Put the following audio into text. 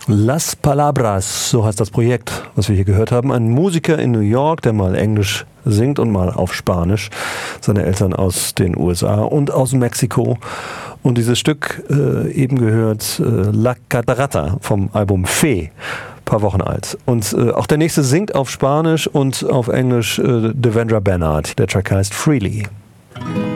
Las Palabras, so heißt das Projekt, was wir hier gehört haben. Ein Musiker in New York, der mal Englisch singt und mal auf Spanisch. Seine Eltern aus den USA und aus Mexiko. Und dieses Stück eben gehört La Catarata vom Album Fe, paar Wochen alt. Und auch der nächste singt auf Spanisch und auf Englisch Devendra Banhart. Der Track heißt Freely.